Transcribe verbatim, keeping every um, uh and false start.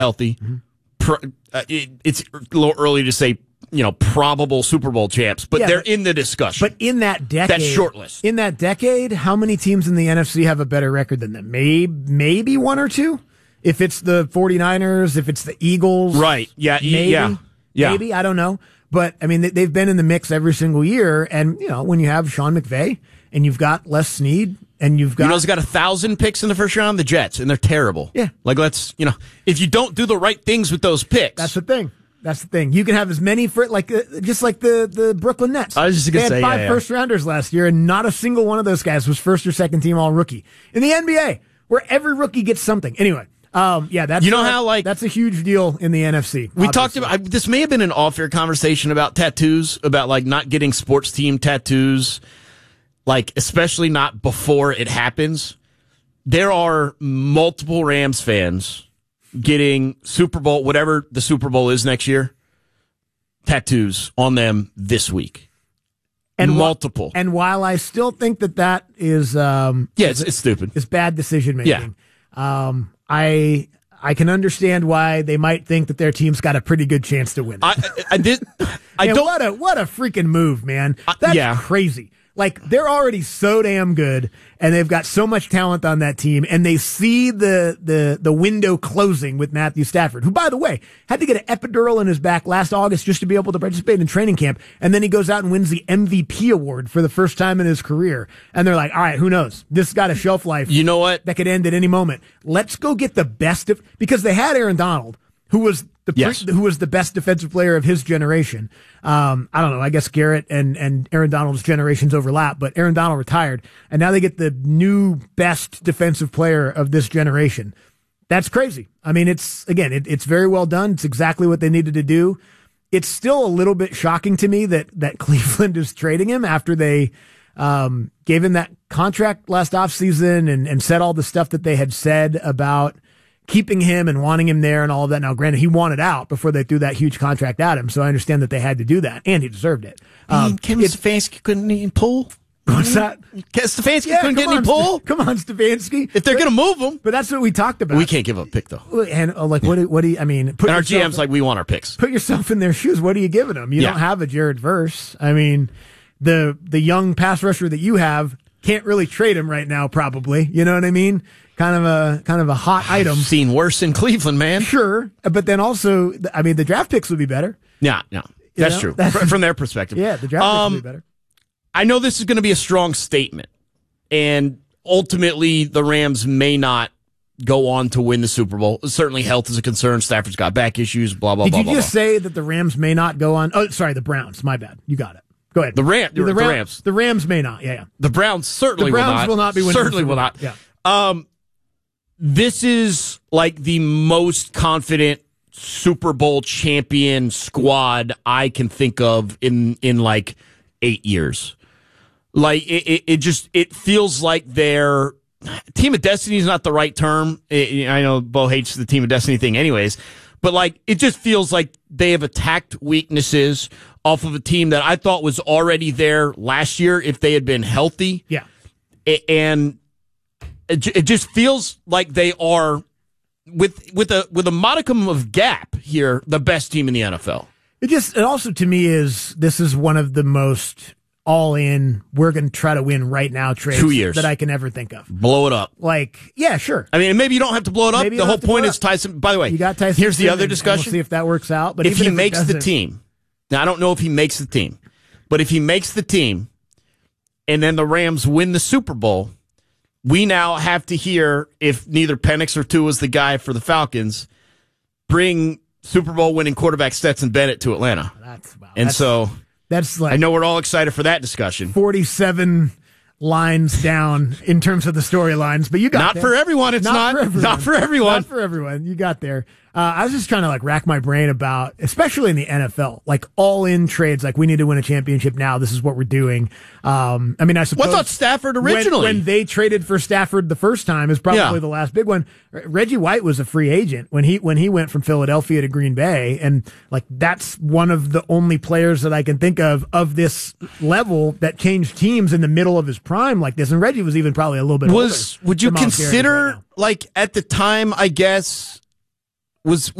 healthy. Mm-hmm. Pro, uh, it, it's a little early to say, you know, probable Super Bowl champs, but yeah, they're but, in the discussion. But in that decade, that short list. In that decade, how many teams in the N F C have a better record than them? Maybe, maybe one or two? If it's the 49ers, if it's the Eagles. Right. Yeah. Maybe. Yeah. yeah. Maybe. I don't know. But, I mean, they've been in the mix every single year. And, you know, when you have Sean McVay and you've got Les Snead and you've got... You know who's got a thousand picks in the first round? The Jets. And they're terrible. Yeah. Like, let's, you know, if you don't do the right things with those picks... That's the thing. That's the thing. You can have as many for like uh, just like the, the Brooklyn Nets. I was just going to say, they had five yeah, yeah. first rounders last year, and not a single one of those guys was first or second team all rookie in the N B A, where every rookie gets something. Anyway, um, yeah, that's you know uh, how like that's a huge deal in the N F C. We obviously. talked about I, this. May have been an off-air conversation about tattoos, about like not getting sports team tattoos, like especially not before it happens. There are multiple Rams fans getting Super Bowl, whatever the Super Bowl is next year, tattoos on them this week. And multiple. Wh- and while I still think that that is... Um, yeah, it's, it's stupid. It's bad decision-making. Yeah. Um, I... I can understand why they might think that their team's got a pretty good chance to win. I, I did. I man, don't. What a what a freaking move, man! That's yeah. crazy. Like, they're already so damn good, and they've got so much talent on that team, and they see the the the window closing with Matthew Stafford, who, by the way, had to get an epidural in his back last August just to be able to participate in training camp, and then he goes out and wins the M V P award for the first time in his career. And they're like, all right, who knows? This has got a shelf life. You know what? That could end at any moment. Let's go get the best of, because they had Aaron Donald, who was the yes. who was the best defensive player of his generation. Um, I don't know. I guess Garrett and, and Aaron Donald's generations overlap, but Aaron Donald retired, and now they get the new best defensive player of this generation. That's crazy. I mean, it's, again, it, it's very well done. It's exactly what they needed to do. It's still a little bit shocking to me that, that Cleveland is trading him after they um, gave him that contract last offseason and, and said all the stuff that they had said about keeping him and wanting him there and all of that. Now, granted, he wanted out before they threw that huge contract at him, so I understand that they had to do that, and he deserved it. Um, Kevin Stefanski couldn't even pull. What's that? Stefanski yeah, couldn't get on, any pull. Come on, Stefanski. If they're going to move him, but that's what we talked about. We can't give up a pick though. And uh, like, what? Do, what do you? I mean, put and our yourself, G M's like, we want our picks. Put yourself in their shoes. What are you giving them? You yeah. don't have a Jared Verse. I mean, the the young pass rusher that you have can't really trade him right now. Probably, you know what I mean? Kind of a kind of a hot I've item. Seen worse in Cleveland, man. Sure, but then also, I mean, the draft picks would be better. Yeah, yeah, that's you know? true. That's, From their perspective, yeah, the draft um, picks would be better. I know this is going to be a strong statement, and ultimately, the Rams may not go on to win the Super Bowl. Certainly, health is a concern. Stafford's got back issues. Blah blah Did blah. you blah, just blah. say that the Rams may not go on? Oh, sorry, the Browns. My bad. You got it. Go ahead. The, Ram, the, the, Ram, Rams, the Rams. The Rams may not. Yeah, yeah. The Browns certainly the Browns will not. will not be winning. Certainly will not. Yeah. Um, this is like the most confident Super Bowl champion squad I can think of in in like eight years. Like it, it, it just it feels like their team of destiny is not the right term. It, I know Bo hates the team of destiny thing, anyways. But like it just feels like they have attacked weaknesses off of a team that I thought was already there last year if they had been healthy. Yeah, and it, it just feels like they are with with a with a modicum of gap here the best team in the N F L. It just it also to me is this is one of the most all in, we're going to try to win right now trades Two years. that I can ever think of. Blow it up. Like, yeah, sure. I mean, maybe you don't have to blow it up. Maybe The whole point is Tyson. By the way, you got Tyson. Here's the other and, discussion. and we'll see if that works out. But if even he if makes the team, now I don't know if he makes the team, but if he makes the team and then the Rams win the Super Bowl, we now have to hear if neither Penix or Tua is the guy for the Falcons, bring Super Bowl winning quarterback Stetson Bennett to Atlanta. That's, wow, and that's, so that's like I know we're all excited for that discussion. forty-seven lines down in terms of the storylines, but you got not there. for everyone. It's not, not for everyone. not for everyone. Not for everyone. You got there. Uh, I was just trying to like rack my brain about, especially in the N F L, like all in trades. Like we need to win a championship now. This is what we're doing. Um, I mean, I suppose. What about Stafford originally? When, when they traded for Stafford the first time is probably yeah. the last big one. Reggie White was a free agent when he when he went from Philadelphia to Green Bay, and like that's one of the only players that I can think of of this level that changed teams in the middle of his prime like this. And Reggie was even probably a little bit was. older Would you than Miles Garrett is consider right now. like at the time? I guess. was